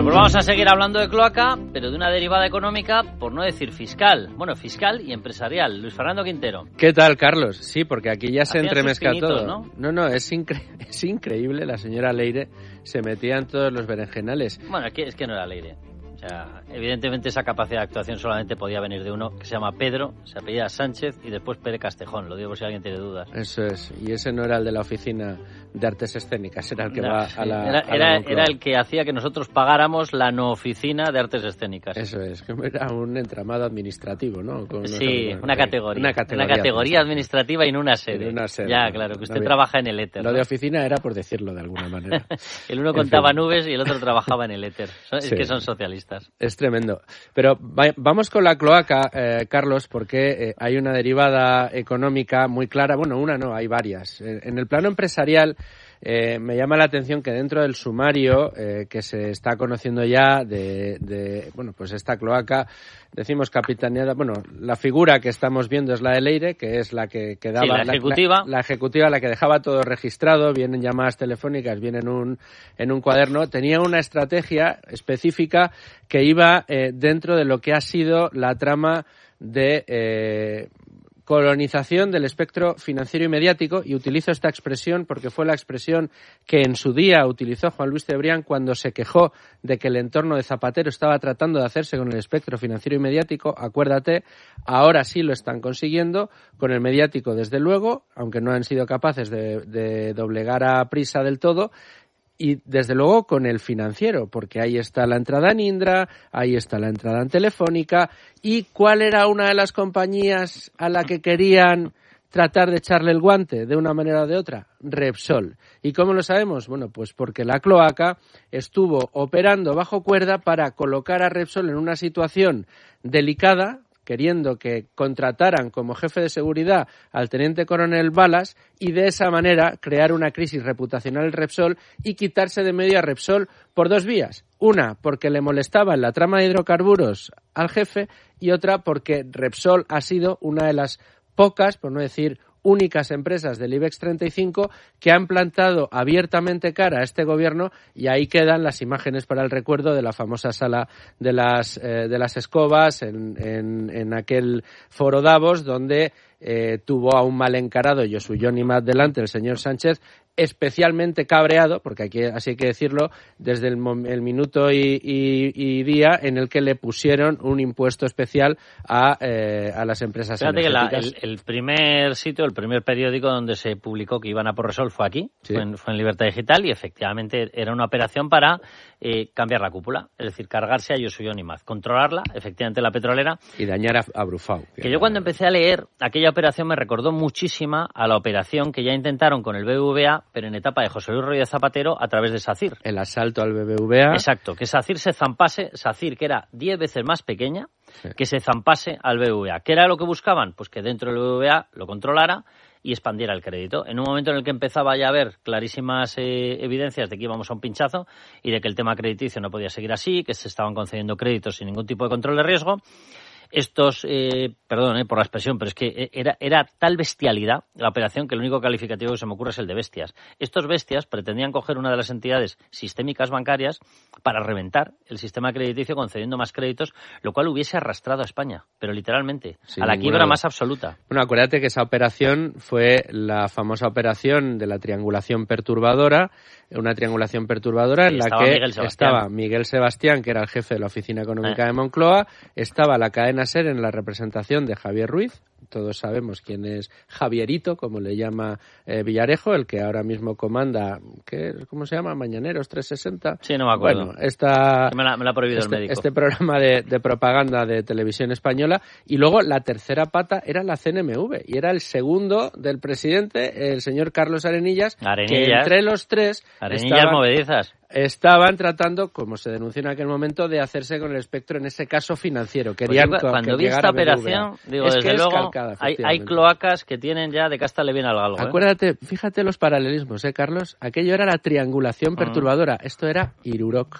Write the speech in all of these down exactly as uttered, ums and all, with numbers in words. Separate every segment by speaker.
Speaker 1: Pues vamos a seguir hablando de cloaca, pero de una derivada económica, por no decir fiscal. Bueno, fiscal y empresarial. Luis Fernando Quintero.
Speaker 2: ¿Qué tal, Carlos? Sí, porque aquí ya se
Speaker 1: Hacían
Speaker 2: entremezcla
Speaker 1: sus pinitos,
Speaker 2: todo.
Speaker 1: ¿no?
Speaker 2: No, no, es, incre es increíble. La señora Leire se metía en todos los berenjenales.
Speaker 1: Bueno, es que, es que no era Leire. O sea, evidentemente esa capacidad de actuación solamente podía venir de uno que se llama Pedro, se apellida Sánchez y después Pérez Castejón. Lo digo por si alguien tiene dudas.
Speaker 2: Eso es. Y ese no era el de la oficina de artes escénicas, era el que
Speaker 1: No,
Speaker 2: va
Speaker 1: sí.
Speaker 2: a la...
Speaker 1: Era,
Speaker 2: a la
Speaker 1: era,
Speaker 2: Moncloa.
Speaker 1: era el que hacía que nosotros pagáramos la no oficina de artes escénicas.
Speaker 2: Eso es, que era un entramado administrativo, ¿no? Con
Speaker 1: Sí,
Speaker 2: unos-
Speaker 1: una categoría.
Speaker 2: Una categoría,
Speaker 1: Una categoría administrativa y no una sede.
Speaker 2: En una sede.
Speaker 1: Ya, claro, que usted
Speaker 2: No había-
Speaker 1: trabaja en el éter.
Speaker 2: Lo
Speaker 1: ¿no?
Speaker 2: de oficina era por decirlo de alguna manera.
Speaker 1: El uno
Speaker 2: En
Speaker 1: contaba
Speaker 2: fin.
Speaker 1: nubes y el otro trabajaba en el éter. Son- Es
Speaker 2: Sí.
Speaker 1: que son socialistas.
Speaker 2: Es tremendo. Pero va- vamos con la cloaca, eh, Carlos, porque eh, hay una derivada económica muy clara. Bueno, una no, hay varias. Eh, en el plano empresarial eh, me llama la atención que dentro del sumario eh, que se está conociendo ya de, de, bueno, pues esta cloaca, decimos capitaneada, bueno, la figura que estamos viendo es la de Leire, que es la que, que daba...
Speaker 1: Sí, la ejecutiva.
Speaker 2: La, la ejecutiva, la que dejaba todo registrado, vienen llamadas telefónicas, viene en un, en un cuaderno. Tenía una estrategia específica que iba eh, dentro de lo que ha sido la trama de eh, colonización del espectro financiero y mediático, y utilizo esta expresión porque fue la expresión que en su día utilizó Juan Luis Cebrián cuando se quejó de que el entorno de Zapatero estaba tratando de hacerse con el espectro financiero y mediático. Acuérdate, ahora sí lo están consiguiendo, con el mediático desde luego, aunque no han sido capaces de, de doblegar a Prisa del todo, y desde luego con el financiero, porque ahí está la entrada en Indra, ahí está la entrada en Telefónica. ¿Y cuál era una de las compañías a la que querían tratar de echarle el guante de una manera o de otra? Repsol. ¿Y cómo lo sabemos? Bueno, pues porque la cloaca estuvo operando bajo cuerda para colocar a Repsol en una situación delicada, queriendo que contrataran como jefe de seguridad al teniente coronel Balas y de esa manera crear una crisis reputacional en Repsol y quitarse de medio a Repsol por dos vías. Una, porque le molestaba en la trama de hidrocarburos al jefe, y otra porque Repsol ha sido una de las pocas, por no decir únicas empresas del IBEX treinta y cinco que han plantado abiertamente cara a este gobierno, y ahí quedan las imágenes para el recuerdo de la famosa sala de las eh, de las escobas en, en, en aquel foro Davos, donde eh, tuvo a un mal encarado Josu Jon más delante el señor Sánchez, especialmente cabreado, porque aquí, así hay que decirlo, desde el, el minuto y, y, y día en el que le pusieron un impuesto especial a, eh, a las empresas
Speaker 1: Fíjate que la,
Speaker 2: energéticas.
Speaker 1: el, el primer sitio, el primer periódico donde se publicó que iban a por Repsol fue aquí,
Speaker 2: Sí.
Speaker 1: fue, en, fue en Libertad Digital, y efectivamente era una operación para eh, cambiar la cúpula, es decir, cargarse a Josu Jon Imaz, controlarla, efectivamente la petrolera.
Speaker 2: Y dañar a, a Brufau.
Speaker 1: Que yo cuando empecé a leer aquella operación me recordó muchísima a la operación que ya intentaron con el B B V A, pero en etapa de José Luis Rodríguez Zapatero a través de SACIR.
Speaker 2: El asalto al B B V A.
Speaker 1: Exacto, que SACIR se zampase, SACIR que era diez veces más pequeña,
Speaker 2: Sí.
Speaker 1: que se zampase al B B V A. ¿Qué era lo que buscaban? Pues que dentro del B B V A lo controlara y expandiera el crédito. En un momento en el que empezaba ya a haber clarísimas eh, evidencias de que íbamos a un pinchazo y de que el tema crediticio no podía seguir así, que se estaban concediendo créditos sin ningún tipo de control de riesgo, estos, eh, perdón eh, por la expresión, pero es que era, era tal bestialidad la operación que el único calificativo que se me ocurre es el de bestias. Estos bestias pretendían coger una de las entidades sistémicas bancarias para reventar el sistema crediticio concediendo más créditos, lo cual hubiese arrastrado a España, pero literalmente,
Speaker 2: Sin
Speaker 1: a la
Speaker 2: ninguna
Speaker 1: quiebra
Speaker 2: duda.
Speaker 1: más absoluta.
Speaker 2: Bueno, acuérdate que esa operación fue la famosa operación de la triangulación perturbadora, una triangulación perturbadora en
Speaker 1: Sí,
Speaker 2: la
Speaker 1: estaba
Speaker 2: que
Speaker 1: Miguel Sebastián.
Speaker 2: estaba Miguel Sebastián, que era el jefe de la Oficina Económica
Speaker 1: Eh.
Speaker 2: de Moncloa, estaba la cadena SER en la representación de Javier Ruiz. Todos sabemos quién es Javierito, como le llama eh, Villarejo, el que ahora mismo comanda, ¿qué, ¿cómo se llama? Mañaneros trescientos sesenta.
Speaker 1: Sí, no me acuerdo.
Speaker 2: Bueno, esta,
Speaker 1: Me la, me la ha prohibido
Speaker 2: este,
Speaker 1: el médico.
Speaker 2: este programa de, de propaganda de televisión española. Y luego la tercera pata era la C N M V, y era el segundo del presidente, el señor Carlos Arenillas,
Speaker 1: Arenillas.
Speaker 2: que entre los tres
Speaker 1: Arenillas
Speaker 2: estaban,
Speaker 1: movedizas.
Speaker 2: estaban tratando, como se denunció en aquel momento, de hacerse con el espectro, en ese caso financiero. Querían
Speaker 1: Pues yo,
Speaker 2: co-
Speaker 1: cuando
Speaker 2: que
Speaker 1: vi
Speaker 2: llegara
Speaker 1: esta
Speaker 2: B B V A.
Speaker 1: operación, digo,
Speaker 2: Es
Speaker 1: desde
Speaker 2: que es
Speaker 1: luego,
Speaker 2: calcada,
Speaker 1: hay, hay
Speaker 2: efectivamente.
Speaker 1: cloacas que tienen ya de cástale bien al galgo. ¿eh?
Speaker 2: Acuérdate, fíjate los paralelismos, ¿eh, Carlos? Aquello era la triangulación
Speaker 1: Mm.
Speaker 2: perturbadora. Esto era Irurok.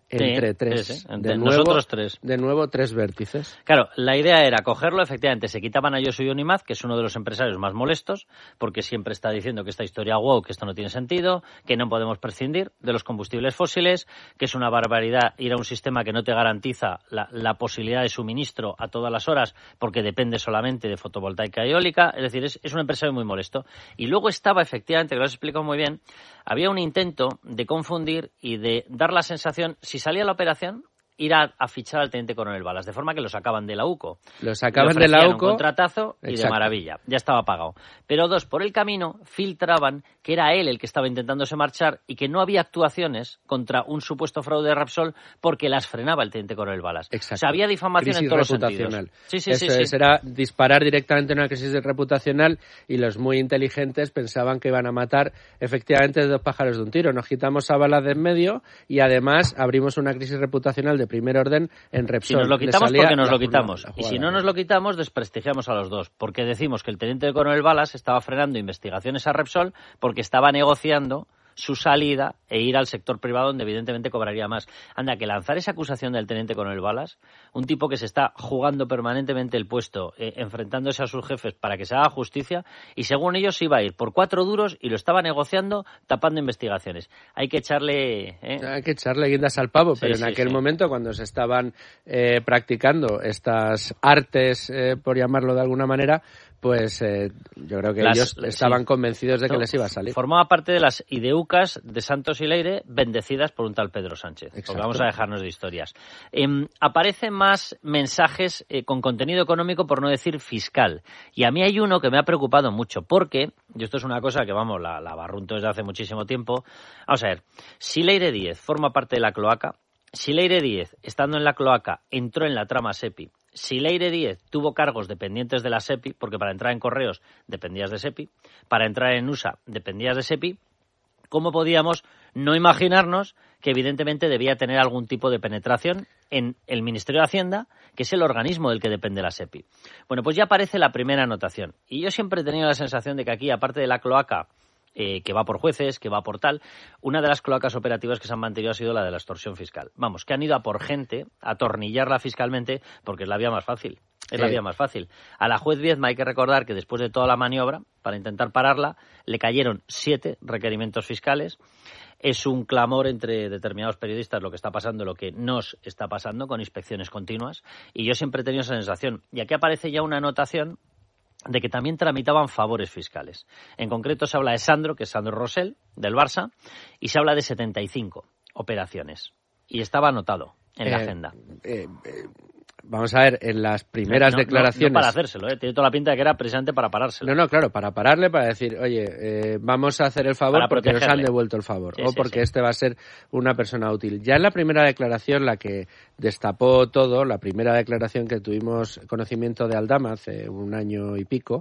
Speaker 2: entre
Speaker 1: sí,
Speaker 2: tres.
Speaker 1: Sí, sí. Entre
Speaker 2: de nuevo,
Speaker 1: nosotros tres.
Speaker 2: De nuevo, tres vértices.
Speaker 1: Claro, la idea era cogerlo, efectivamente, se quitaban a Josu Yonimaz, que es uno de los empresarios más molestos, porque siempre está diciendo que esta historia wow, que esto no tiene sentido, que no podemos prescindir de los combustibles fósiles, que es una barbaridad ir a un sistema que no te garantiza la, la posibilidad de suministro a todas las horas, porque depende solamente de fotovoltaica y eólica, es decir, es, es un empresario muy molesto. Y luego estaba, efectivamente, que lo has explicado muy bien, había un intento de confundir y de dar la sensación, si salía la operación, ir a, a fichar al teniente coronel Balas, de forma que lo sacaban de la UCO.
Speaker 2: Lo sacaban de la UCO.
Speaker 1: Un contratazo y Exacto. de maravilla, ya estaba pagado. Pero dos, por el camino, filtraban que era él el que estaba intentándose marchar y que no había actuaciones contra un supuesto fraude de Repsol porque las frenaba el teniente coronel Balas.
Speaker 2: Exacto.
Speaker 1: O sea, había difamación
Speaker 2: crisis
Speaker 1: en todos los
Speaker 2: reputacional.
Speaker 1: sentidos. Sí, sí,
Speaker 2: Eso
Speaker 1: sí,
Speaker 2: es,
Speaker 1: sí.
Speaker 2: Era disparar directamente en una crisis reputacional y los muy inteligentes pensaban que iban a matar efectivamente dos pájaros de un tiro. Nos quitamos a Balas de en medio y además abrimos una crisis reputacional de primer orden en Repsol.
Speaker 1: Si nos lo quitamos porque nos lo quitamos.
Speaker 2: Jugada,
Speaker 1: y si no nos lo quitamos, desprestigiamos a los dos. Porque decimos que el teniente coronel Balas estaba frenando investigaciones a Repsol porque estaba negociando su salida e ir al sector privado donde evidentemente cobraría más. Anda, que lanzar esa acusación del teniente coronel Balas, un tipo que se está jugando permanentemente el puesto, eh, enfrentándose a sus jefes para que se haga justicia, y según ellos iba a ir por cuatro duros y lo estaba negociando tapando investigaciones. Hay que echarle... ¿eh?
Speaker 2: Hay que echarle guindas al pavo, pero sí, en sí, aquel sí. momento cuando se estaban eh, practicando estas artes, eh, por llamarlo de alguna manera, pues eh, yo creo que las, ellos estaban sí. convencidos de que no, les iba a salir.
Speaker 1: Formaba parte de las ideucas de Santos y Leire bendecidas por un tal Pedro Sánchez. Exacto. Porque vamos a dejarnos de historias. Eh, aparecen más mensajes eh, con contenido económico, por no decir fiscal. Y a mí hay uno que me ha preocupado mucho, porque, y esto es una cosa que, vamos, la, la barrunto desde hace muchísimo tiempo. Vamos a ver, si Leire Díez forma parte de la cloaca, si Leire Díez, estando en la cloaca, entró en la trama SEPI, si Leire Díez tuvo cargos dependientes de la SEPI, porque para entrar en Correos dependías de SEPI, para entrar en U S A dependías de SEPI, ¿cómo podíamos no imaginarnos que evidentemente debía tener algún tipo de penetración en el Ministerio de Hacienda, que es el organismo del que depende la SEPI? Bueno, pues ya aparece la primera anotación. Y yo siempre he tenido la sensación de que aquí, aparte de la cloaca, Eh, que va por jueces, que va por tal, una de las cloacas operativas que se han mantenido ha sido la de la extorsión fiscal. Vamos, que han ido a por gente, a atornillarla fiscalmente, porque es la vía más fácil. Es eh. la vía más fácil. A la juez Viedma hay que recordar que después de toda la maniobra, para intentar pararla, le cayeron siete requerimientos fiscales. Es un clamor entre determinados periodistas lo que está pasando, lo que nos está pasando, con inspecciones continuas. Y yo siempre he tenido esa sensación. Y aquí aparece ya una anotación de que también tramitaban favores fiscales. En concreto se habla de Sandro, que es Sandro Rosell, del Barça, y se habla de setenta y cinco operaciones. Y estaba anotado en eh, la agenda.
Speaker 2: Eh, eh, vamos a ver, en las primeras
Speaker 1: no, no,
Speaker 2: declaraciones...
Speaker 1: No, no para hacérselo, ¿eh? Tiene toda la pinta de que era precisamente para parárselo.
Speaker 2: No, no, claro, para pararle, para decir, oye, eh, vamos a hacer el favor para porque nos han devuelto el favor, sí, o sí, porque sí. este va a ser una persona útil. Ya en la primera declaración, la que destapó todo, la primera declaración que tuvimos conocimiento de Aldama hace un año y pico,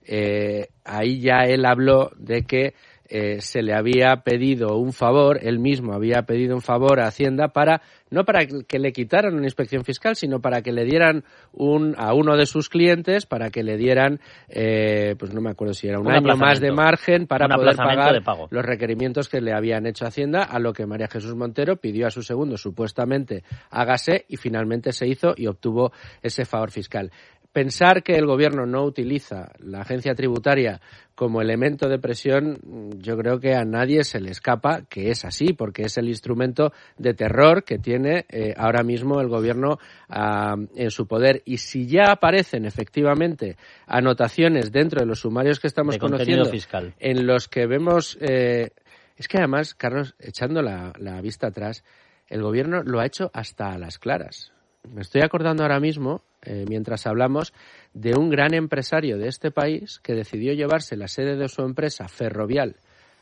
Speaker 2: eh, ahí ya él habló de que Eh, se le había pedido un favor, él mismo había pedido un favor a Hacienda para, no para que le quitaran una inspección fiscal, sino para que le dieran un, a uno de sus clientes, para que le dieran, eh, pues no me acuerdo si era un, un año más de margen para poder pagar los requerimientos que le habían hecho a Hacienda, a lo que María Jesús Montero pidió a su segundo, supuestamente, hágase, y finalmente se hizo y obtuvo ese favor fiscal. Pensar que el gobierno no utiliza la agencia tributaria como elemento de presión, yo creo que a nadie se le escapa que es así, porque es el instrumento de terror que tiene eh, ahora mismo el gobierno uh, en su poder. Y si ya aparecen efectivamente anotaciones dentro de los sumarios que estamos
Speaker 1: de
Speaker 2: conociendo,
Speaker 1: fiscal,
Speaker 2: en los que vemos... Eh, es que además, Carlos, echando la, la vista atrás, el gobierno lo ha hecho hasta a las claras. Me estoy acordando ahora mismo, eh, mientras hablamos, de un gran empresario de este país que decidió llevarse la sede de su empresa Ferrovial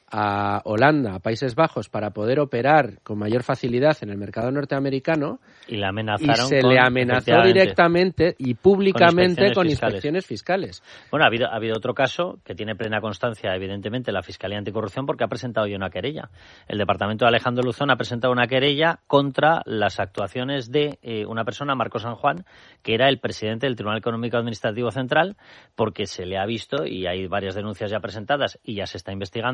Speaker 2: a Holanda, a Países Bajos, para poder operar con mayor facilidad en el mercado norteamericano.
Speaker 1: Y le amenazaron.
Speaker 2: Y se
Speaker 1: con,
Speaker 2: le amenazó directamente y públicamente con inspecciones,
Speaker 1: con
Speaker 2: inspecciones fiscales. fiscales.
Speaker 1: Bueno, ha habido, ha habido otro caso que tiene plena constancia, evidentemente, la Fiscalía Anticorrupción, porque ha presentado ya una querella. El Departamento de Alejandro Luzón ha presentado una querella contra las actuaciones de eh, una persona, Marco San Juan, que era el presidente del Tribunal Económico Administrativo Central, porque se le ha visto, y hay varias denuncias ya presentadas y ya se está investigando,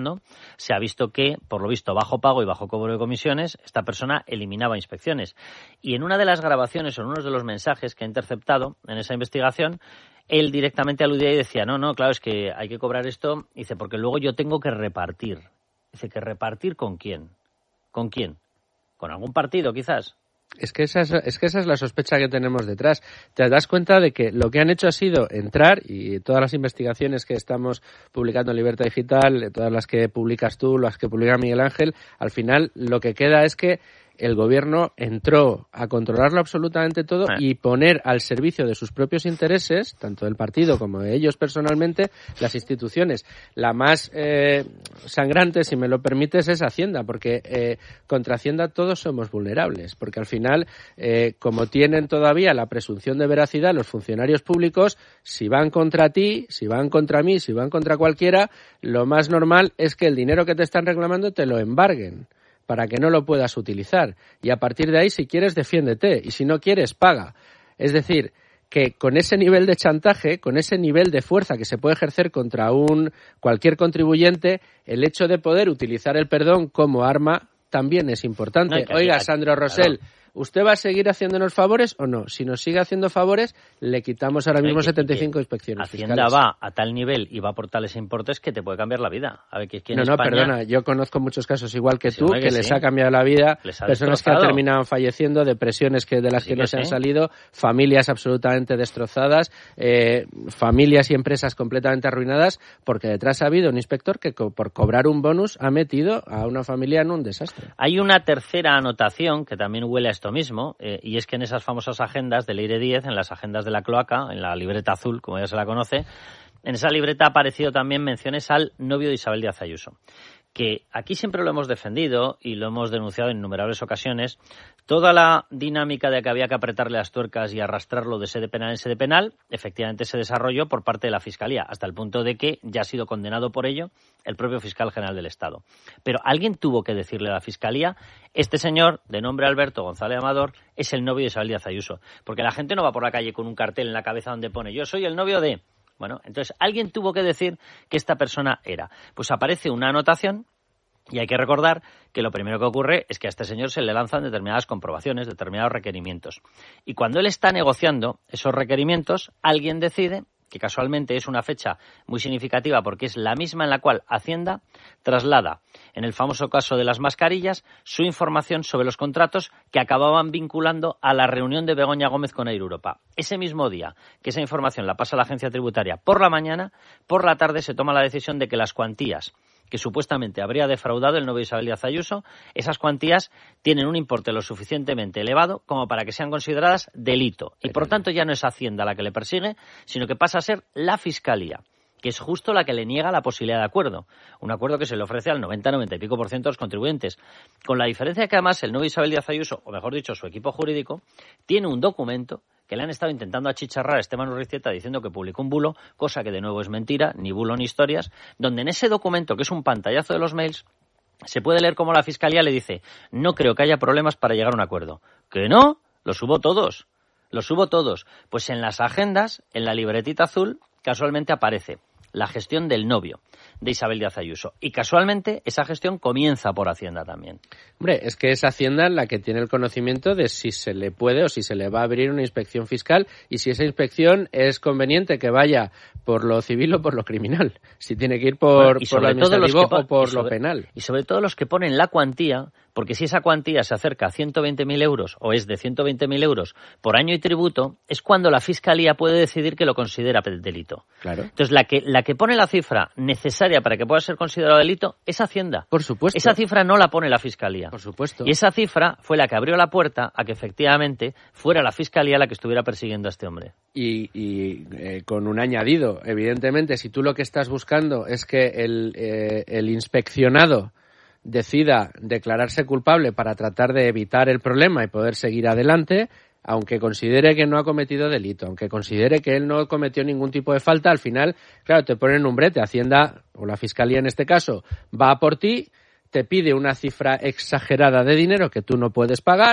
Speaker 1: se ha visto que, por lo visto, bajo pago y bajo cobro de comisiones, esta persona eliminaba inspecciones. Y en una de las grabaciones o en uno de los mensajes que ha interceptado en esa investigación, él directamente aludía y decía, no, no, claro, es que hay que cobrar esto, dice, porque luego yo tengo que repartir. Dice, ¿que repartir con quién? ¿Con quién? ¿Con algún partido, quizás?
Speaker 2: Es que, esa es, es que esa es la sospecha que tenemos detrás. Te das cuenta de que lo que han hecho ha sido entrar, y todas las investigaciones que estamos publicando en Libertad Digital, todas las que publicas tú, las que publica Miguel Ángel, al final lo que queda es que el gobierno entró a controlarlo absolutamente todo y poner al servicio de sus propios intereses, tanto del partido como de ellos personalmente, las instituciones. La más eh, sangrante, si me lo permites, es Hacienda, porque eh, contra Hacienda todos somos vulnerables, porque al final, eh, como tienen todavía la presunción de veracidad los funcionarios públicos, si van contra ti, si van contra mí, si van contra cualquiera, lo más normal es que el dinero que te están reclamando te lo embarguen, para que no lo puedas utilizar. Y a partir de ahí, si quieres, defiéndete. Y si no quieres, paga. Es decir, que con ese nivel de chantaje, con ese nivel de fuerza que se puede ejercer contra un cualquier contribuyente, el hecho de poder utilizar el perdón como arma también es importante. No, Oiga, Sandro Rosell, claro, ¿usted va a seguir haciéndonos favores o no? Si nos sigue haciendo favores, le quitamos ahora mismo setenta y cinco inspecciones
Speaker 1: Hacienda
Speaker 2: fiscales.
Speaker 1: va a tal nivel y va por tales importes que te puede cambiar la vida. A ver, que aquí en
Speaker 2: no, no,
Speaker 1: España...
Speaker 2: perdona, yo conozco muchos casos igual que
Speaker 1: sí,
Speaker 2: tú, que, que les sí. ha cambiado la vida, personas que han terminado falleciendo, depresiones que de las sí, que no que se sí. han salido, familias absolutamente destrozadas, eh, familias y empresas completamente arruinadas, porque detrás ha habido un inspector que co- por cobrar un bonus ha metido a una familia en un desastre.
Speaker 1: Hay una tercera anotación que también huele a esto mismo, eh, y es que en esas famosas agendas del Leire diez, en las agendas de la cloaca, en la libreta azul, como ya se la conoce, en esa libreta ha aparecido también menciones al novio de Isabel Díaz Ayuso, que aquí siempre lo hemos defendido y lo hemos denunciado en innumerables ocasiones. Toda la dinámica de que había que apretarle las tuercas y arrastrarlo de sede penal en sede penal, efectivamente se desarrolló por parte de la Fiscalía, hasta el punto de que ya ha sido condenado por ello el propio fiscal general del Estado. Pero alguien tuvo que decirle a la Fiscalía, este señor, de nombre Alberto González Amador, es el novio de Isabel Díaz Ayuso. Porque la gente no va por la calle con un cartel en la cabeza donde pone, yo soy el novio de... Bueno, entonces alguien tuvo que decir que esta persona era. Pues aparece una anotación y hay que recordar que lo primero que ocurre es que a este señor se le lanzan determinadas comprobaciones, determinados requerimientos. Y cuando él está negociando esos requerimientos, alguien decide, que casualmente es una fecha muy significativa porque es la misma en la cual Hacienda traslada, en el famoso caso de las mascarillas, su información sobre los contratos que acababan vinculando a la reunión de Begoña Gómez con Air Europa. Ese mismo día que esa información la pasa a la agencia tributaria por la mañana, por la tarde se toma la decisión de que las cuantías que supuestamente habría defraudado el novio de Isabel Díaz Ayuso, esas cuantías tienen un importe lo suficientemente elevado como para que sean consideradas delito. Y por tanto ya no es Hacienda la que le persigue, sino que pasa a ser la Fiscalía, que es justo la que le niega la posibilidad de acuerdo. Un acuerdo que se le ofrece al noventa, noventa y pico por ciento de los contribuyentes. Con la diferencia que además el novio de Isabel Díaz Ayuso, o mejor dicho, su equipo jurídico, tiene un documento que le han estado intentando achicharrar a Esteban Urriztieta diciendo que publicó un bulo, cosa que de nuevo es mentira, ni bulo ni historias, donde en ese documento, que es un pantallazo de los mails, se puede leer cómo la Fiscalía le dice, no creo que haya problemas para llegar a un acuerdo. ¿Que no? Los subo todos. Los subo todos. Pues en las agendas, en la libretita azul, casualmente aparece la gestión del novio de Isabel Díaz Ayuso. Y casualmente esa gestión comienza por Hacienda también.
Speaker 2: Hombre, es que es Hacienda la que tiene el conocimiento de si se le puede o si se le va a abrir una inspección fiscal y si esa inspección es conveniente que vaya por lo civil o por lo criminal. Si tiene que ir por, bueno, por lo administrativo o por sobre, lo penal.
Speaker 1: Y sobre todo los que ponen la cuantía, porque si esa cuantía se acerca a ciento veinte mil euros o es de ciento veinte mil euros por año y tributo, es cuando la Fiscalía puede decidir que lo considera delito.
Speaker 2: Claro.
Speaker 1: Entonces, la que, la que pone la cifra necesaria para que pueda ser considerado delito es Hacienda.
Speaker 2: Por supuesto.
Speaker 1: Esa cifra no la pone la Fiscalía.
Speaker 2: Por supuesto.
Speaker 1: Y esa cifra fue la que abrió la puerta a que efectivamente fuera la Fiscalía la que estuviera persiguiendo a este hombre.
Speaker 2: Y, y eh, con un añadido, evidentemente, si tú lo que estás buscando es que el, eh, el inspeccionado decida declararse culpable para tratar de evitar el problema y poder seguir adelante, aunque considere que no ha cometido delito, aunque considere que él no cometió ningún tipo de falta, al final, claro, te ponen un brete. Hacienda, o la Fiscalía en este caso, va por ti, te pide una cifra exagerada de dinero que tú no puedes pagar,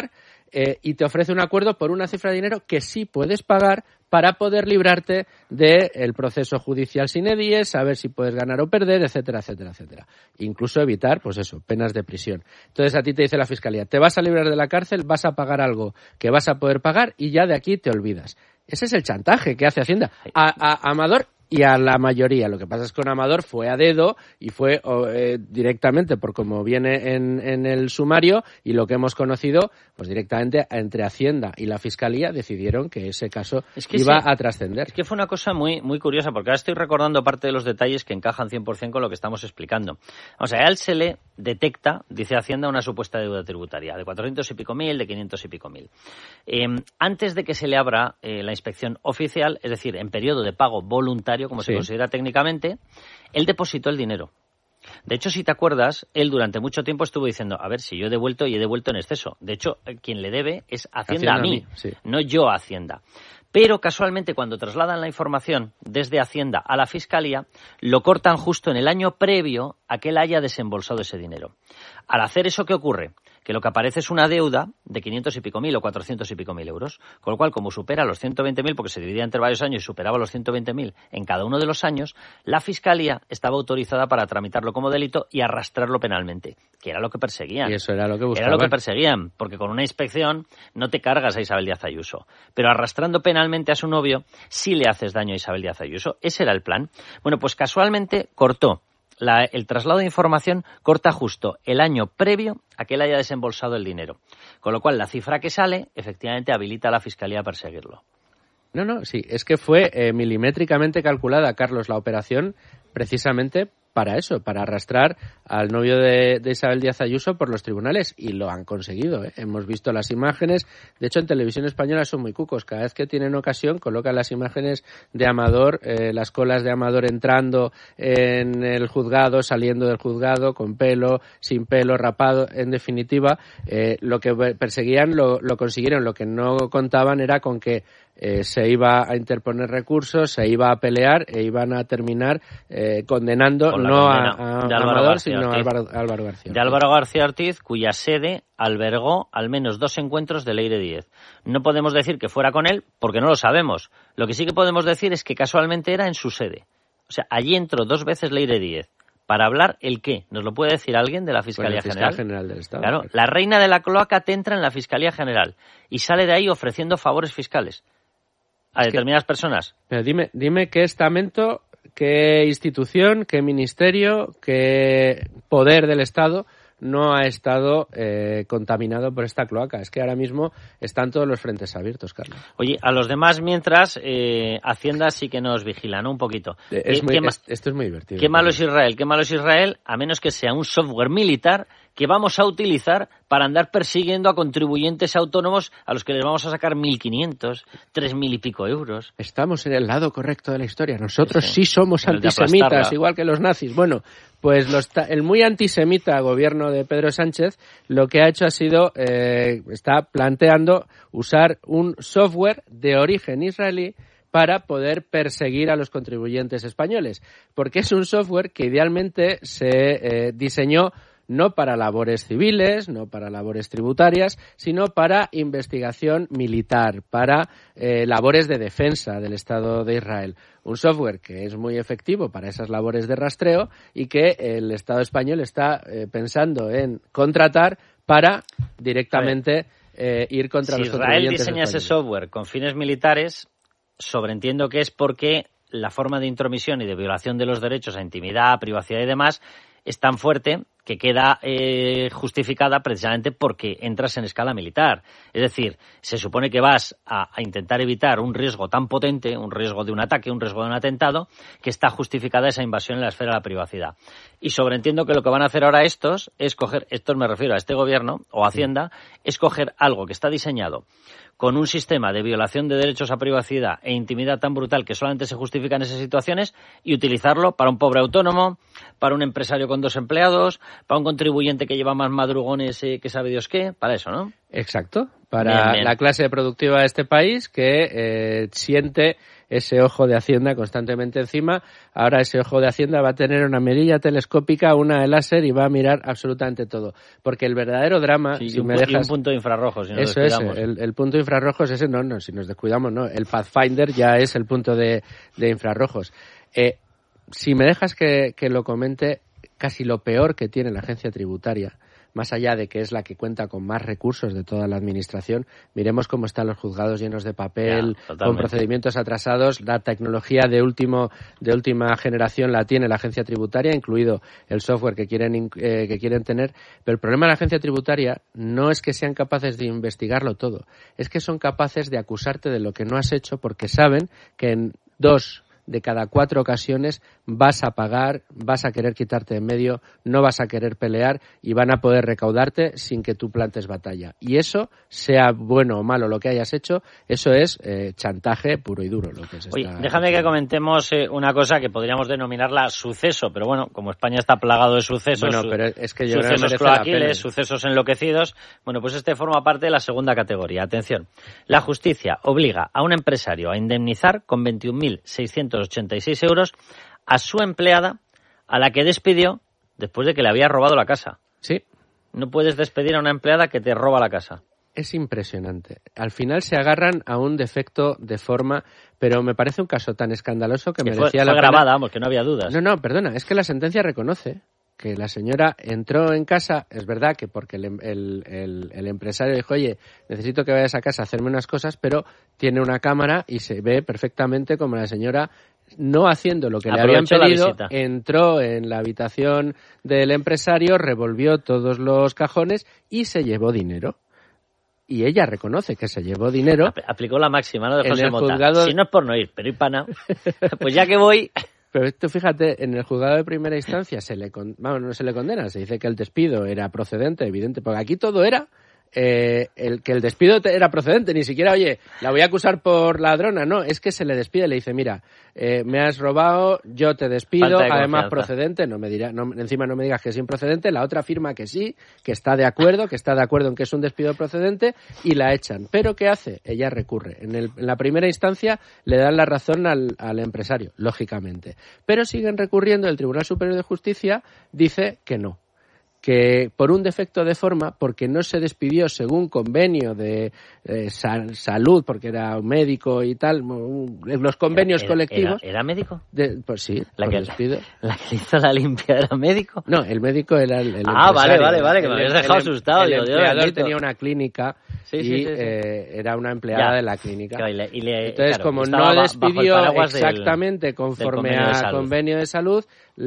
Speaker 2: eh, y te ofrece un acuerdo por una cifra de dinero que sí puedes pagar para poder librarte del proceso judicial sine die, saber si puedes ganar o perder, etcétera, etcétera, etcétera. Incluso evitar, pues eso, penas de prisión. Entonces a ti te dice la Fiscalía, te vas a librar de la cárcel, vas a pagar algo que vas a poder pagar y ya de aquí te olvidas. Ese es el chantaje que hace Hacienda a, a Amador y a la mayoría. Lo que pasa es que con Amador fue a dedo y fue eh, directamente por como viene en, en el sumario, y lo que hemos conocido, pues directamente entre Hacienda y la Fiscalía decidieron que ese caso es que iba sí, a trascender.
Speaker 1: Es que fue una cosa muy muy curiosa, porque ahora estoy recordando parte de los detalles que encajan cien por ciento con lo que estamos explicando. O sea, a él se le detecta, dice Hacienda, una supuesta deuda tributaria de cuatrocientos y pico mil, de quinientos y pico mil. Eh, antes de que se le abra eh, la inspección oficial, es decir, en periodo de pago voluntario, como sí. se considera técnicamente, él depositó el dinero. De hecho, si te acuerdas, él durante mucho tiempo estuvo diciendo, a ver, si yo he devuelto y he devuelto en exceso. De hecho, quien le debe es Hacienda, Hacienda a mí, a mí sí. no yo a Hacienda. Pero casualmente cuando trasladan la información desde Hacienda a la Fiscalía, lo cortan justo en el año previo a que él haya desembolsado ese dinero. Al hacer eso, ¿qué ocurre? Que lo que aparece es una deuda de quinientos y pico mil o cuatrocientos y pico mil euros, con lo cual, como supera los ciento veinte mil, porque se dividía entre varios años y superaba los ciento veinte mil en cada uno de los años, la Fiscalía estaba autorizada para tramitarlo como delito y arrastrarlo penalmente, que era lo que perseguían.
Speaker 2: Y eso era lo que buscaban.
Speaker 1: Era lo que perseguían, porque con una inspección no te cargas a Isabel Díaz Ayuso, pero arrastrando penalmente a su novio sí le haces daño a Isabel Díaz Ayuso. Ese era el plan. Bueno, pues casualmente cortó. La, el traslado de información corta justo el año previo a que él haya desembolsado el dinero. Con lo cual, la cifra que sale, efectivamente, habilita a la Fiscalía a perseguirlo.
Speaker 2: No, no, sí, es que fue eh, milimétricamente calculada, Carlos, la operación, precisamente para eso, para arrastrar al novio de, de Isabel Díaz Ayuso por los tribunales, y lo han conseguido, ¿eh? Hemos visto las imágenes. De hecho, en Televisión Española son muy cucos, cada vez que tienen ocasión colocan las imágenes de Amador, eh, las colas de Amador entrando en el juzgado, saliendo del juzgado, con pelo, sin pelo, rapado. En definitiva, eh, lo que perseguían lo, lo consiguieron. Lo que no contaban era con que Eh, se iba a interponer recursos, se iba a pelear e iban a terminar eh, condenando no a, a Amador, sino a Álvaro, Álvaro García Ortiz.
Speaker 1: De Álvaro García Ortiz, cuya sede albergó al menos dos encuentros de Leire Díez. No podemos decir que fuera con él, porque no lo sabemos. Lo que sí que podemos decir es que casualmente era en su sede. O sea, allí entró dos veces Leire Díez. ¿Para hablar el qué? ¿Nos lo puede decir alguien de la Fiscalía
Speaker 2: bueno,
Speaker 1: General?
Speaker 2: General del Estado.
Speaker 1: Claro, la reina de la cloaca te entra en la Fiscalía General y sale de ahí ofreciendo favores fiscales a es determinadas que, personas.
Speaker 2: Pero dime, dime qué estamento, qué institución, qué ministerio, qué poder del Estado no ha estado eh, contaminado por esta cloaca. Es que ahora mismo están todos los frentes abiertos, Carlos.
Speaker 1: Oye, a los demás, mientras, eh, Hacienda sí que nos vigila, ¿no? Un poquito.
Speaker 2: Es
Speaker 1: eh,
Speaker 2: muy,
Speaker 1: ma-
Speaker 2: es, esto es muy divertido.
Speaker 1: Qué malo es Israel, qué malo es Israel, a menos que sea un software militar que vamos a utilizar para andar persiguiendo a contribuyentes autónomos a los que les vamos a sacar mil quinientos, tres mil y pico euros.
Speaker 2: Estamos en el lado correcto de la historia. Nosotros sí, sí somos antisemitas, igual que los nazis. Bueno, pues los ta- el muy antisemita gobierno de Pedro Sánchez lo que ha hecho ha sido, eh, está planteando usar un software de origen israelí para poder perseguir a los contribuyentes españoles. Porque es un software que idealmente se eh, diseñó no para labores civiles, no para labores tributarias, sino para investigación militar, para eh, labores de defensa del Estado de Israel. Un software que es muy efectivo para esas labores de rastreo y que el Estado español está eh, pensando en contratar para directamente eh, ir contra
Speaker 1: si
Speaker 2: los
Speaker 1: Israel
Speaker 2: contribuyentes
Speaker 1: diseña
Speaker 2: españoles.
Speaker 1: Ese software con fines militares, sobreentiendo que es porque la forma de intromisión y de violación de los derechos a intimidad, privacidad y demás es tan fuerte que queda eh, justificada precisamente porque entras en escala militar. Es decir, se supone que vas a, a intentar evitar un riesgo tan potente, un riesgo de un ataque, un riesgo de un atentado, que está justificada esa invasión en la esfera de la privacidad. Y sobreentiendo que lo que van a hacer ahora estos es coger, estos me refiero a este gobierno o Hacienda, es coger algo que está diseñado con un sistema de violación de derechos a privacidad e intimidad tan brutal que solamente se justifica en esas situaciones y utilizarlo para un pobre autónomo, para un empresario con dos empleados, para un contribuyente que lleva más madrugones eh, que sabe Dios qué, para eso, ¿no?
Speaker 2: Exacto. para
Speaker 1: bien, bien.
Speaker 2: la clase productiva de este país que eh, siente ese ojo de Hacienda constantemente encima. Ahora ese ojo de Hacienda va a tener una mirilla telescópica, una de láser y va a mirar absolutamente todo. Porque el verdadero drama,
Speaker 1: sí,
Speaker 2: si
Speaker 1: y un,
Speaker 2: me dejas...
Speaker 1: y un punto infrarrojo, si nos
Speaker 2: Eso
Speaker 1: descuidamos.
Speaker 2: es, el, el punto infrarrojo es ese, no, no, si nos descuidamos, no. El Pathfinder ya es el punto de, de infrarrojos. Eh, si me dejas que, que lo comente, casi lo peor que tiene la agencia tributaria, más allá de que es la que cuenta con más recursos de toda la administración, miremos cómo están los juzgados llenos de papel,
Speaker 1: ya,
Speaker 2: con procedimientos atrasados. La tecnología de último de última generación la tiene la agencia tributaria, incluido el software que quieren eh, que quieren tener. Pero el problema de la agencia tributaria no es que sean capaces de investigarlo todo, es que son capaces de acusarte de lo que no has hecho porque saben que en dos de cada cuatro ocasiones vas a pagar, vas a querer quitarte de en medio, no vas a querer pelear y van a poder recaudarte sin que tú plantes batalla. Y eso, sea bueno o malo lo que hayas hecho, eso es eh, chantaje puro y duro. Lo que se
Speaker 1: Oye,
Speaker 2: está
Speaker 1: déjame
Speaker 2: haciendo.
Speaker 1: que comentemos eh, una cosa que podríamos denominarla suceso, pero bueno, como España está plagado de sucesos,
Speaker 2: bueno, pero es que yo
Speaker 1: sucesos
Speaker 2: no merece
Speaker 1: cloaquiles,
Speaker 2: la pena.
Speaker 1: sucesos enloquecidos, bueno, pues este forma parte de la segunda categoría. Atención, la justicia obliga a un empresario a indemnizar con veintiún mil seiscientos ochenta y seis euros a su empleada, a la que despidió después de que le había robado la casa.
Speaker 2: Sí.
Speaker 1: No puedes despedir a una empleada que te roba la casa.
Speaker 2: Es impresionante. Al final se agarran a un defecto de forma, pero me parece un caso tan escandaloso que,
Speaker 1: que
Speaker 2: merecía
Speaker 1: fue,
Speaker 2: la
Speaker 1: fue
Speaker 2: pena.
Speaker 1: grabada, vamos, que no había dudas.
Speaker 2: No, no, perdona, es que la sentencia reconoce que la señora entró en casa, es verdad que porque el, el, el, el empresario dijo, oye, necesito que vayas a casa a hacerme unas cosas, pero tiene una cámara y se ve perfectamente como la señora, no haciendo lo que le habían pedido, entró en la habitación del empresario, revolvió todos los cajones y se llevó dinero. Y ella reconoce que se llevó dinero.
Speaker 1: Aplicó la máxima, ¿no? De José Mota.
Speaker 2: Juzgado...
Speaker 1: Si no es por no ir, pero ir pana, pues ya que voy...
Speaker 2: Pero esto, fíjate, en el juzgado de primera instancia se le con... vamos, no se le condena, se dice que el despido era procedente, evidente, porque aquí todo era eh, el que el despido era procedente, ni siquiera, oye, la voy a acusar por ladrona, no, es que se le despide, le dice, mira, eh, me has robado, yo te despido, además procedente, no me dirá, no, encima no me digas que es improcedente, la otra afirma que sí, que está de acuerdo, que está de acuerdo en que es un despido procedente y la echan. ¿Pero qué hace? Ella recurre. En, el, en la primera instancia le dan la razón al, al empresario, lógicamente, pero siguen recurriendo, el Tribunal Superior de Justicia dice que no, que por un defecto de forma, porque no se despidió según convenio de eh, sal, salud, porque era un médico y tal, un, los convenios
Speaker 1: era, era,
Speaker 2: colectivos.
Speaker 1: ¿Era, era médico?
Speaker 2: De, pues sí,
Speaker 1: la que,
Speaker 2: despido.
Speaker 1: ¿La que hizo la limpia era médico?
Speaker 2: No, el médico era el, el
Speaker 1: Ah, vale, vale, vale, que
Speaker 2: el,
Speaker 1: me habías dejado
Speaker 2: el,
Speaker 1: asustado.
Speaker 2: El,
Speaker 1: digo,
Speaker 2: el empleador
Speaker 1: Dios,
Speaker 2: tenía una clínica
Speaker 1: sí,
Speaker 2: y
Speaker 1: sí, sí, sí.
Speaker 2: Eh, era una empleada
Speaker 1: ya.
Speaker 2: de la clínica.
Speaker 1: Claro, y le, y le,
Speaker 2: Entonces,
Speaker 1: claro,
Speaker 2: como no despidió exactamente
Speaker 1: del,
Speaker 2: conforme
Speaker 1: del convenio
Speaker 2: a convenio de salud,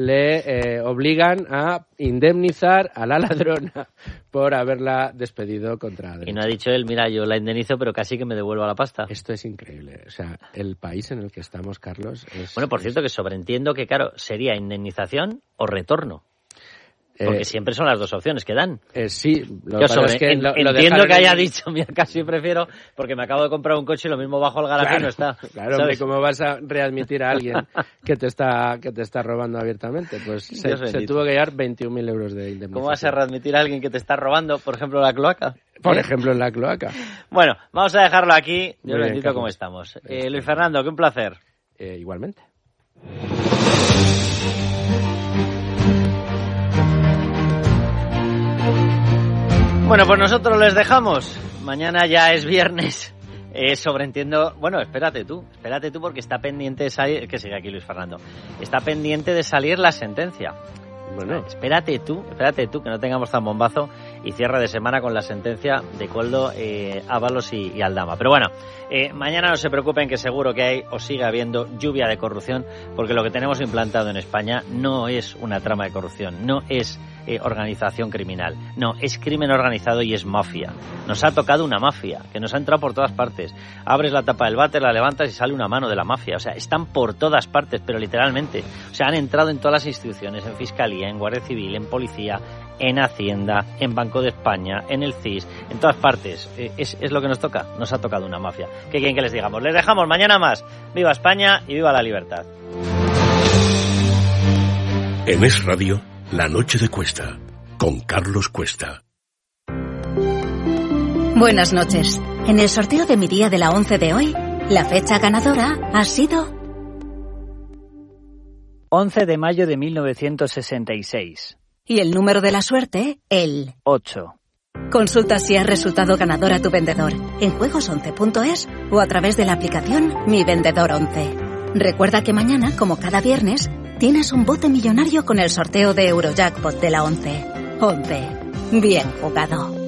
Speaker 2: le eh, obligan a indemnizar a la ladrona por haberla despedido contra derecho.
Speaker 1: Y no ha dicho él, mira, yo la indemnizo, pero casi que me devuelva la pasta.
Speaker 2: Esto es increíble. O sea, el país en el que estamos, Carlos, es...
Speaker 1: Bueno, por cierto, que sobreentiendo que, claro, sería indemnización o retorno. Porque eh, siempre son las dos opciones que dan.
Speaker 2: Eh, sí,
Speaker 1: lo que pasa es que en, lo, lo entiendo que haya en... dicho, mira, casi prefiero, porque me acabo de comprar un coche y lo mismo bajo el garaje
Speaker 2: claro,
Speaker 1: y no está.
Speaker 2: Claro, hombre, ¿cómo vas a readmitir a alguien que te está que te está robando abiertamente? Pues se, se tuvo que llevar veintiún mil euros de indemnización.
Speaker 1: ¿Cómo vas a readmitir a alguien que te está robando, por ejemplo, la cloaca?
Speaker 2: Por ¿Eh? ejemplo, en la cloaca.
Speaker 1: Bueno, vamos a dejarlo aquí. Dios bendito cómo estamos. Eh, Luis Fernando, qué un placer.
Speaker 2: Eh, igualmente.
Speaker 1: Bueno, pues nosotros les dejamos. Mañana ya es viernes. Eh, sobreentiendo... Bueno, espérate tú. Espérate tú porque está pendiente de salir... Que sigue aquí Luis Fernando. Está pendiente de salir la sentencia.
Speaker 2: Bueno.
Speaker 1: Espérate tú, espérate tú, que no tengamos tan bombazo y cierre de semana con la sentencia de Koldo, eh, Ábalos y, y Aldama. Pero bueno, eh, mañana no se preocupen que seguro que hay o sigue habiendo lluvia de corrupción, porque lo que tenemos implantado en España no es una trama de corrupción, no es eh, organización criminal, no, es crimen organizado y es mafia. Nos ha tocado una mafia, que nos ha entrado por todas partes. Abres la tapa del váter, la levantas y sale una mano de la mafia. O sea, están por todas partes, pero literalmente. O sea, han entrado en todas las instituciones, en Fiscalía, en Guardia Civil, en Policía, en Hacienda, en Banco de España, en el C I S, en todas partes. Eh, es, es lo que nos toca, nos ha tocado una mafia. ¿Qué quieren que les digamos? Les dejamos mañana más. ¡Viva España y viva la libertad!
Speaker 3: En Es Radio, La Noche de Cuesta, con Carlos Cuesta.
Speaker 4: Buenas noches. En el sorteo de mi día de la once de hoy, la fecha ganadora ha sido
Speaker 5: once de mayo de mil novecientos sesenta y seis.
Speaker 4: Y el número de la suerte, el
Speaker 5: ocho.
Speaker 4: Consulta si has resultado ganador a tu vendedor en juegos once punto es o a través de la aplicación Mi Vendedor once. Recuerda que mañana, como cada viernes, tienes un bote millonario con el sorteo de Eurojackpot de la once. once. Bien jugado.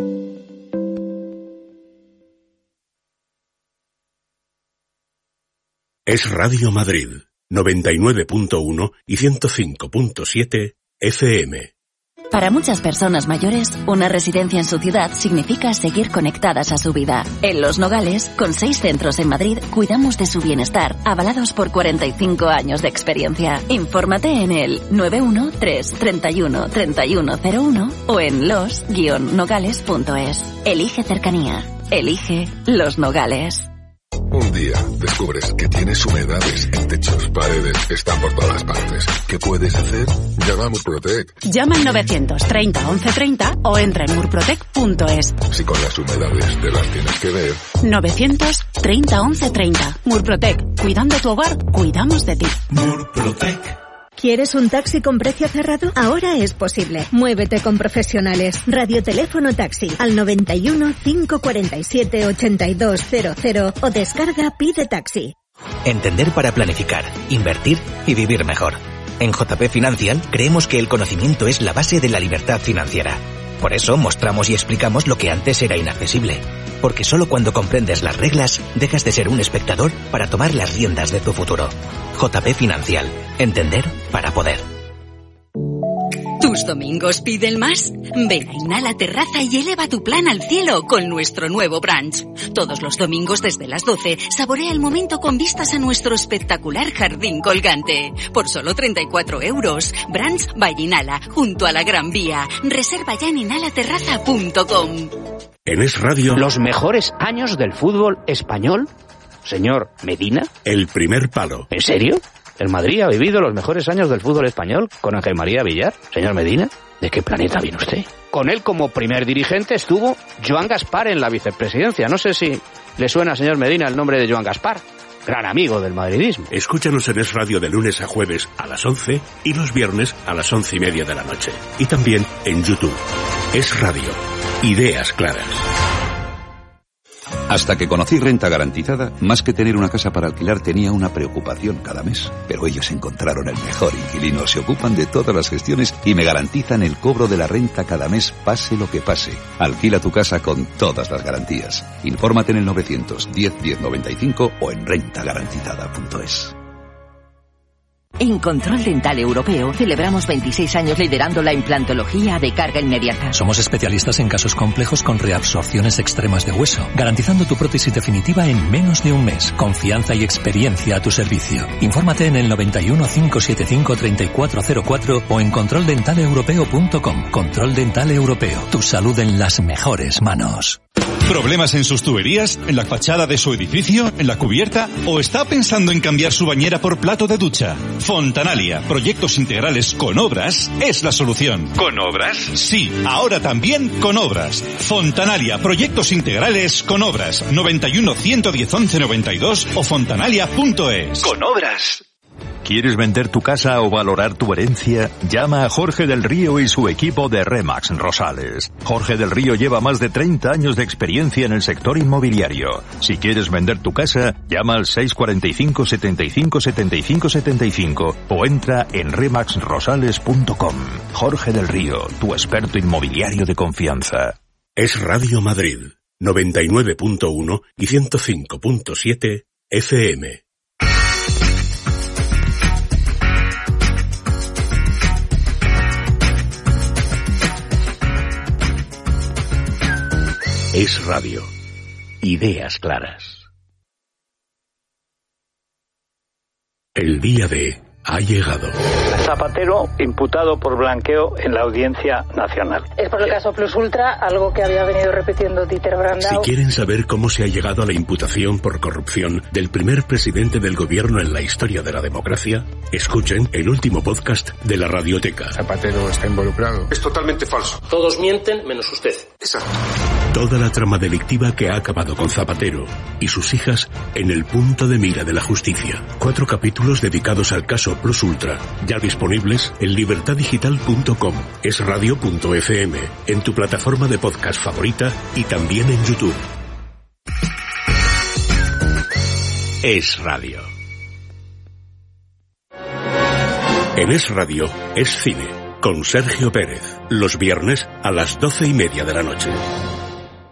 Speaker 3: Es Radio Madrid, noventa y nueve punto uno y ciento cinco punto siete F M.
Speaker 6: Para muchas personas mayores, una residencia en su ciudad significa seguir conectadas a su vida. En Los Nogales, con seis centros en Madrid, cuidamos de su bienestar, avalados por cuarenta y cinco años de experiencia. Infórmate en el nueve uno tres, treinta y uno, treinta y uno cero uno o en los guion nogales punto es. Elige cercanía. Elige Los Nogales.
Speaker 7: Un día descubres que tienes humedades en techos, paredes, están por todas partes. ¿Qué puedes hacer? Llama a Murprotec.
Speaker 8: Llama al novecientos treinta once treinta o entra en murprotec punto es.
Speaker 7: Si con las humedades te las tienes que ver.
Speaker 8: novecientos treinta once treinta. Murprotec. Cuidando tu hogar, cuidamos de ti.
Speaker 3: Murprotec.
Speaker 9: ¿Quieres un taxi con precio cerrado? Ahora es posible. Muévete con profesionales. Radioteléfono Taxi al noventa y uno, cinco cuarenta y siete, ochenta y dos cero cero o descarga Pide Taxi.
Speaker 10: Entender para planificar, invertir y vivir mejor. En J P Financial creemos que el conocimiento es la base de la libertad financiera. Por eso mostramos y explicamos lo que antes era inaccesible. Porque solo cuando comprendes las reglas, dejas de ser un espectador para tomar las riendas de tu futuro. J P Financial. Entender para poder.
Speaker 11: ¿Tus domingos piden más? Ven a Inhala Terraza y eleva tu plan al cielo con nuestro nuevo brunch. Todos los domingos desde las doce, saborea el momento con vistas a nuestro espectacular jardín colgante. Por solo treinta y cuatro euros. Brunch by Inhala, junto a la Gran Vía. Reserva ya en inhala terraza punto com.
Speaker 3: En Es Radio...
Speaker 12: ¿Los mejores años del fútbol español? Señor Medina.
Speaker 3: El primer palo.
Speaker 12: ¿En serio? ¿El Madrid ha vivido los mejores años del fútbol español con Ángel María Villar? Señor Medina, ¿de qué planeta viene usted? Con él como primer dirigente estuvo Joan Gaspar en la vicepresidencia. No sé si le suena, señor Medina, el nombre de Joan Gaspar. Gran amigo del madridismo.
Speaker 3: Escúchanos en Es Radio de lunes a jueves a las once y los viernes a las once y media de la noche. Y también en YouTube. Es Radio. Ideas claras.
Speaker 13: Hasta que conocí Renta Garantizada, más que tener una casa para alquilar tenía una preocupación cada mes. Pero ellos encontraron el mejor inquilino, se ocupan de todas las gestiones y me garantizan el cobro de la renta cada mes, pase lo que pase. Alquila tu casa con todas las garantías. Infórmate en el novecientos diez diez noventa y cinco o en renta garantizada punto es.
Speaker 6: En Control Dental Europeo celebramos veintiséis años liderando la implantología de carga inmediata.
Speaker 14: Somos especialistas en casos complejos con reabsorciones extremas de hueso, garantizando tu prótesis definitiva en menos de un mes. Confianza y experiencia a tu servicio. Infórmate en el noventa y uno, cinco setenta y cinco, treinta y cuatro cero cuatro o en control dental europeo punto com. Control Dental Europeo. Tu salud en las mejores manos.
Speaker 15: ¿Problemas en sus tuberías? ¿En la fachada de su edificio? ¿En la cubierta? ¿O está pensando en cambiar su bañera por plato de ducha? Fontanalia, proyectos integrales con obras, es la solución. ¿Con obras? Sí, ahora también con obras. Fontanalia, proyectos integrales con obras. noventa y uno, ciento diez, once noventa y dos o fontanalia punto es.
Speaker 16: Con obras. ¿Quieres vender tu casa o valorar tu herencia? Llama a Jorge del Río y su equipo de Remax Rosales. Jorge del Río lleva más de treinta años de experiencia en el sector inmobiliario. Si quieres vender tu casa, llama al seis cuarenta y cinco, setenta y cinco, setenta y cinco, setenta y cinco o entra en remax rosales punto com. Jorge del Río, tu experto inmobiliario de confianza.
Speaker 3: Es Radio Madrid, noventa y nueve punto uno y ciento cinco punto siete F M. Es Radio. Ideas claras. El día D ha llegado.
Speaker 5: Zapatero imputado por blanqueo en la Audiencia Nacional.
Speaker 17: Es por el caso Plus Ultra, algo que había venido repitiendo Dieter Brandau.
Speaker 3: Si quieren saber cómo se ha llegado a la imputación por corrupción del primer presidente del gobierno en la historia de la democracia, escuchen el último podcast de la Radioteca.
Speaker 7: Zapatero está involucrado.
Speaker 18: Es totalmente falso.
Speaker 19: Todos mienten menos usted.
Speaker 18: Exacto.
Speaker 3: Toda la trama delictiva que ha acabado con Zapatero y sus hijas en el punto de mira de la justicia. Cuatro capítulos dedicados al caso Plus Ultra, ya disponibles en libertad digital punto com, esradio punto efe eme, en tu plataforma de podcast favorita y también en YouTube. Es Radio. En Es Radio, es cine, con Sergio Pérez, los viernes a las doce y media de la noche.